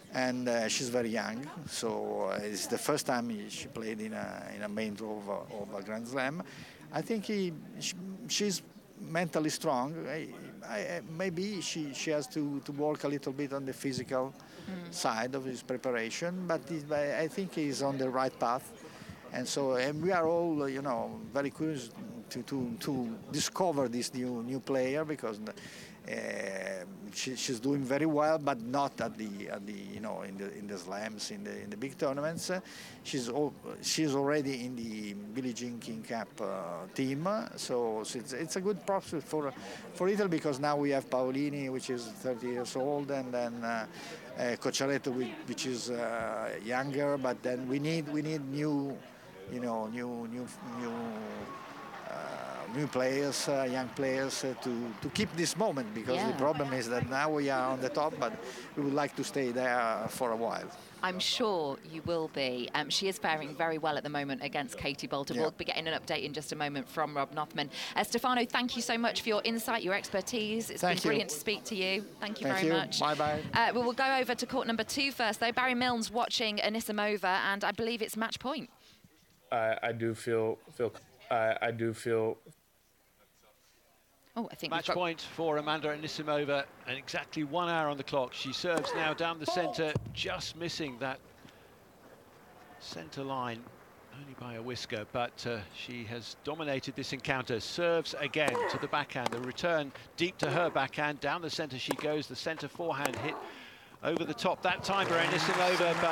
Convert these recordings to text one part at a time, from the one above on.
and she's very young, so it's the first time she played in a main draw of a Grand Slam. I think she's mentally strong. Maybe she has to work a little bit on the physical side of his preparation, but I think he's on the right path. And so, and we are all, very curious to discover this new player, because she's doing very well, but not at the in the slams, in the big tournaments. She's already in the Billie Jean King Cup team, so it's a good prospect for Italy, because now we have Paolini, which is 30 years old, and then Cocciaretto, which is younger, but then we need new new players, young players, to keep this moment, because the problem is that now we are on the top, but we would like to stay there for a while. I'm sure you will be. She is faring very well at the moment against Katie Boulter. We'll be getting an update in just a moment from Rob Nothman. Stefano, thank you so much for your insight, your expertise. It's been brilliant to speak to you. Thank you very much. Bye-bye. We will go over to court number 2 first, though. Barry Milnes watching Anisimova, and I believe it's match point. I do feel. Oh, I think match point for Amanda Anisimova, and exactly 1 hour on the clock. She serves now down the centre, just missing that centre line only by a whisker, but she has dominated this encounter. Serves again to the backhand, the return deep to her backhand, down the centre she goes, the centre forehand hit over the top that time for Anisimova, but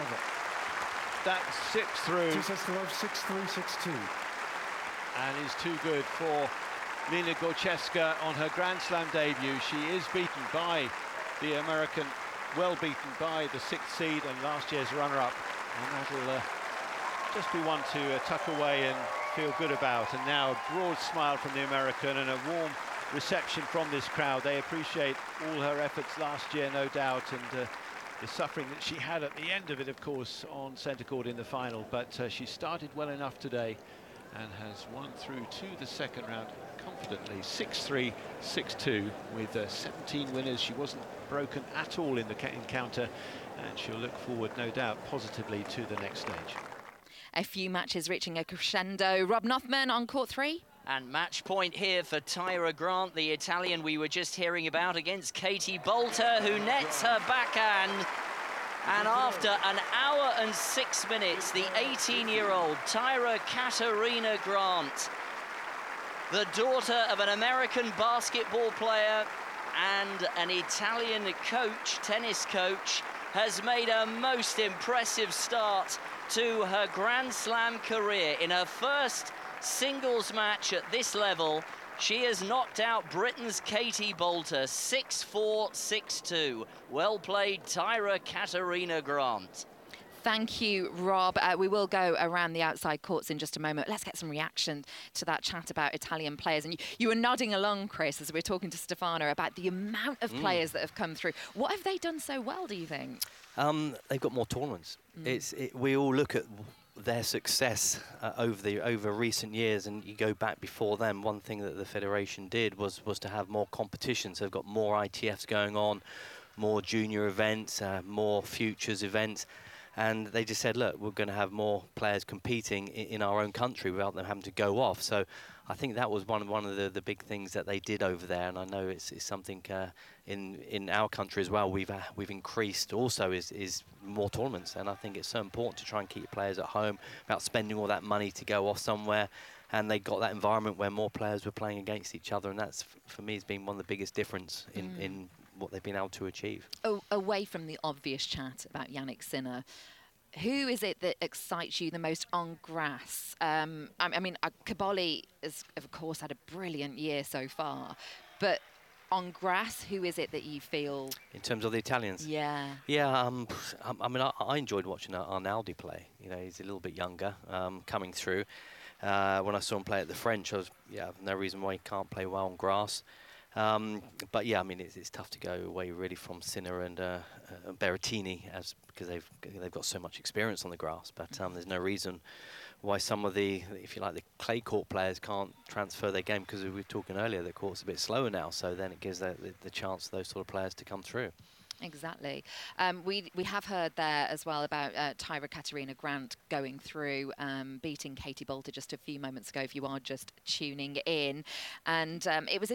that sips through. 6-3, 6-2. And is too good for Nina Gorchevska on her Grand Slam debut. She is beaten by the American, well beaten by the 6th seed and last year's runner-up. And that'll just be one to tuck away and feel good about. And now a broad smile from the American and a warm reception from this crowd. They appreciate all her efforts last year, no doubt, and the suffering that she had at the end of it, of course, on centre court in the final. But she started well enough today and has won through to the second round confidently, 6-3, 6-2, with 17 winners. She wasn't broken at all in the encounter, and she'll look forward, no doubt, positively to the next stage. A few matches reaching a crescendo. Rob Nothman on court 3. And match point here for Tyra Grant, the Italian we were just hearing about, against Katie Boulter, who nets her backhand. And after an hour and 6 minutes, the 18-year-old Tyra Katarina Grant, the daughter of an American basketball player and an Italian coach, tennis coach, has made a most impressive start to her Grand Slam career. In her first singles match at this level, she has knocked out Britain's Katie Boulter, 6-4, 6-2. Well played, Tyra Katarina Grant. Thank you, Rob. We will go around the outside courts in just a moment. Let's get some reaction to that chat about Italian players. And you were nodding along, Chris, as we were talking to Stefano about the amount of players that have come through. What have they done so well, do you think? They've got more tournaments. We all look at their success over recent years, and you go back before them. One thing that the federation did was to have more competitions. They've got more ITFs going on, more junior events, more futures events. And they just said, look, we're going to have more players competing in our own country without them having to go off. So I think that was one of the big things that they did over there. And I know it's something in our country as well. We've increased also is more tournaments. And I think it's so important to try and keep players at home without spending all that money to go off somewhere. And they got that environment where more players were playing against each other. And that's, for me, has been one of the biggest difference in what they've been able to achieve. Away from the obvious chat about Jannik Sinner, who is it that excites you the most on grass? I mean, Cobolli has, of course, had a brilliant year so far, but on grass, who is it that you feel? In terms of the Italians? Yeah. Yeah, I mean, I enjoyed watching Arnaldi play. You know, he's a little bit younger, coming through. When I saw him play at the French, I was, no reason why he can't play well on grass. But yeah, I mean, it's tough to go away really from Sinner and Berrettini because they've got so much experience on the grass. But there's no reason why some of the, if you like, the clay court players can't transfer their game, because we were talking earlier, the court's a bit slower now. So then it gives the chance for those sort of players to come through. Exactly. We have heard there as well about Tyra Katarina Grant going through, beating Katie Boulter just a few moments ago, if you are just tuning in. And it was